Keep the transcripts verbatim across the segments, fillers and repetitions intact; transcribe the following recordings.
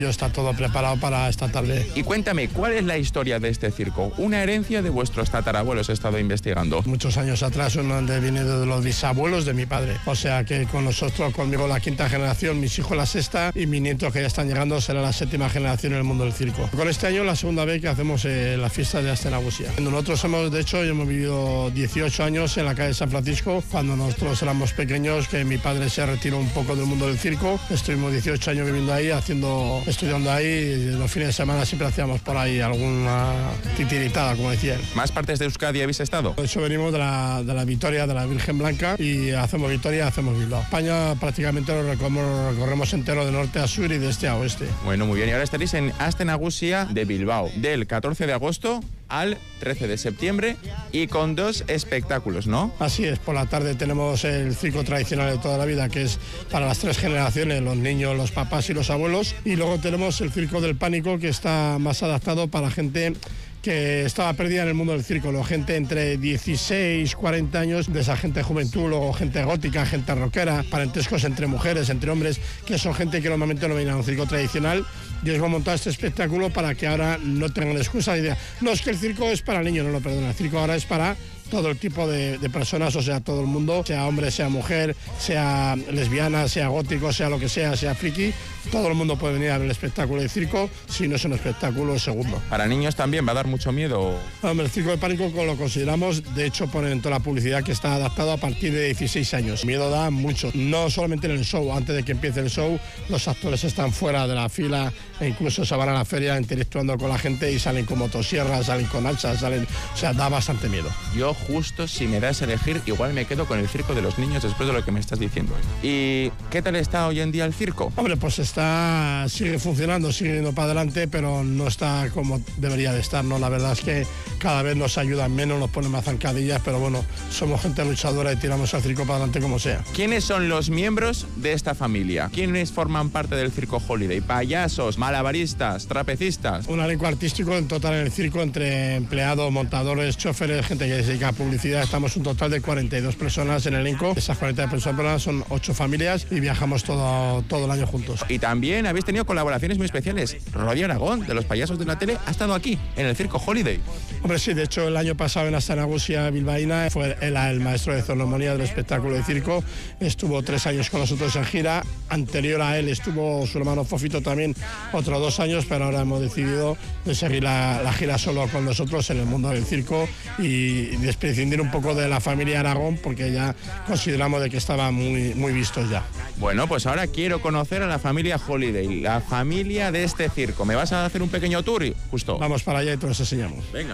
Yo está todo preparado para esta tarde. Y cuéntame, ¿cuál es la historia de este circo? Una herencia de vuestros tatarabuelos, he estado investigando. Muchos años atrás, uno de viene de los bisabuelos de mi padre. O sea que con nosotros, conmigo la quinta generación, mis hijos la sexta y mis nietos que ya están llegando será la séptima generación en el mundo del circo. Con este año la segunda vez que hacemos eh, la fiesta de Astenagusia. Nosotros hemos, de hecho, hemos vivido dieciocho años en la calle San Francisco, cuando nosotros éramos pequeños, que mi padre se retiró un poco del mundo del circo. Estuvimos dieciocho años viviendo ahí, haciendo, estudiando ahí, y los fines de semana siempre hacíamos por ahí alguna titiritada, como decía él. ¿Más partes de Euskadi habéis estado? De hecho venimos de la, de la Victoria, de la Virgen Blanca, y hacemos Victoria, hacemos Bilbao. España prácticamente lo recorremos, recorremos entero de norte a sur y de este a oeste. Bueno, muy bien, y ahora estaréis en Astenagusia de Bilbao, del catorce de agosto al trece de septiembre, y con dos espectáculos, ¿no? Así es, por la tarde tenemos el circo tradicional de toda la vida, que es para las tres generaciones, los niños, los papás y los abuelos, y luego tenemos el circo del pánico, que está más adaptado para gente que estaba perdida en el mundo del circo, la gente entre dieciséis, cuarenta años, de esa gente juventud, luego gente gótica, gente rockera, parentescos entre mujeres, entre hombres, que son gente que normalmente no viene a un circo tradicional. Y os voy a montar este espectáculo para que ahora no tengan excusa y digan, no, es que el circo es para niños, no, no, perdona, el circo ahora es para todo el tipo de, de personas, o sea, todo el mundo, sea hombre, sea mujer, sea lesbiana, sea gótico, sea lo que sea, sea friki, todo el mundo puede venir a ver el espectáculo de circo, si no es un espectáculo segundo. ¿Para niños también va a dar mucho miedo? Hombre, el circo de pánico lo consideramos, de hecho ponen en toda la publicidad que está adaptado a partir de dieciséis años. Miedo da mucho, no solamente en el show, antes de que empiece el show, los actores están fuera de la fila e incluso se van a la feria interactuando con la gente y salen con motosierras, salen con hachas, salen, o sea, da bastante miedo. Yo justo, si me das a elegir, igual me quedo con el circo de los niños después de lo que me estás diciendo. ¿Y qué tal está hoy en día el circo? Hombre, pues está, sigue funcionando, sigue yendo para adelante, pero no está como debería de estar, ¿no? La verdad es que cada vez nos ayudan menos, nos ponen más zancadillas, pero bueno, somos gente luchadora y tiramos al circo para adelante como sea. ¿Quiénes son los miembros de esta familia? ¿Quiénes forman parte del circo Holiday? ¿Payasos, malabaristas, trapecistas? Un elenco artístico en total en el circo, entre empleados, montadores, choferes, gente que se dedica a publicidad. Estamos un total de cuarenta y dos personas en el elenco. Esas cuarenta y dos personas son ocho familias y viajamos todo, todo el año juntos. Y también habéis tenido colaboraciones muy especiales. Rodi Aragón, de los payasos de la tele, ha estado aquí, en el circo Holiday. Hombre, sí, de hecho el año pasado en Astenagusia bilbaína fue él el maestro de ceremonia del espectáculo de circo. Estuvo tres años con nosotros en gira. Anterior a él estuvo su hermano Fofito también otros dos años, pero ahora hemos decidido de seguir la, la gira solo con nosotros en el mundo del circo y prescindir un poco de la familia Aragón, porque ya consideramos de que estaban muy, muy vistos ya. Bueno, pues ahora quiero conocer a la familia Holiday, la familia de este circo. ¿Me vas a hacer un pequeño tour, justo? Vamos para allá y te los enseñamos. Venga.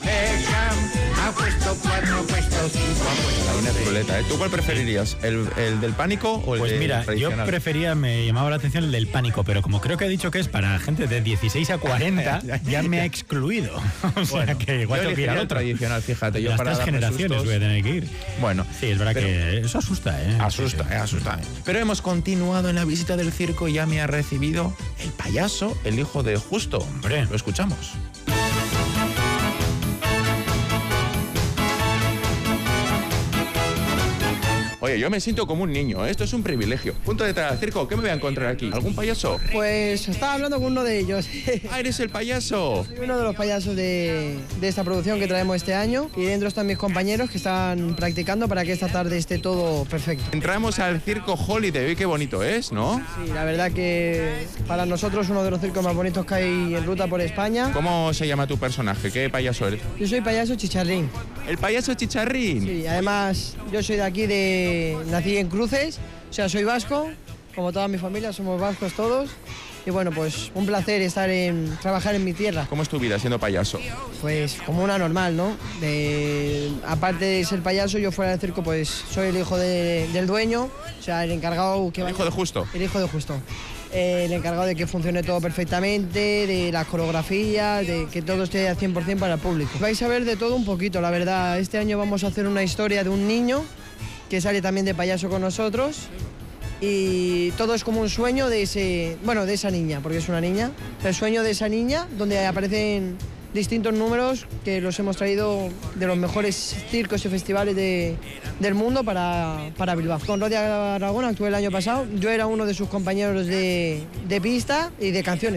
Ha puesto cuatro, puesto cinco, ha puesto Una ruleta, ¿eh? ¿Tú cuál preferirías? ¿El, el del pánico o el pues de mira, tradicional? Yo prefería, me llamaba la atención el del pánico, pero como creo que ha dicho que es para gente de dieciséis a cuarenta, ya me ha excluido. O sea bueno, que igual tengo que ir al otro. Tradicional, fíjate. Yo Las para tres darme generaciones sustos, voy a tener que ir. Bueno, sí, es verdad pero, que eso asusta, ¿eh? Asusta, sí, sí. eh, asusta. Eh. Pero hemos continuado en la visita del circo y ya me ha recibido el payaso, el hijo de Justo. Hombre, lo escuchamos. Oye, yo me siento como un niño, ¿eh? Esto es un privilegio. Punto de entrada al circo, ¿qué me voy a encontrar aquí? ¿Algún payaso? Pues estaba hablando con uno de ellos. ¡Ah, eres el payaso! Soy uno de los payasos de, de esta producción que traemos este año y dentro están mis compañeros que están practicando para que esta tarde esté todo perfecto. Entramos al circo Holiday, hoy qué bonito es, ¿no? Sí, la verdad que para nosotros es uno de los circos más bonitos que hay en ruta por España. ¿Cómo se llama tu personaje? ¿Qué payaso eres? Yo soy payaso Chicharrín. ¿El payaso Chicharrín? Sí, además yo soy de aquí de... Nací en Cruces, o sea, soy vasco, como toda mi familia, somos vascos todos. Y bueno, pues un placer estar en, trabajar en mi tierra. ¿Cómo es tu vida siendo payaso? Pues como una normal, ¿no? De, aparte de ser payaso, yo fuera del circo, pues soy el hijo de, del dueño, o sea, el encargado que... ¿El hijo de Justo? El hijo de Justo. Eh, el encargado de que funcione todo perfectamente, de las coreografías, de que todo esté al cien por cien para el público. Vais a ver de todo un poquito, la verdad. Este año vamos a hacer una historia de un niño que sale también de payaso con nosotros y todo es como un sueño de ese, bueno, de esa niña, porque es una niña, el sueño de esa niña donde aparecen distintos números que los hemos traído de los mejores circos y festivales de, del mundo para, para Bilbao. Con Rodia Aragón actué el año pasado, yo era uno de sus compañeros de, de pista y de canciones.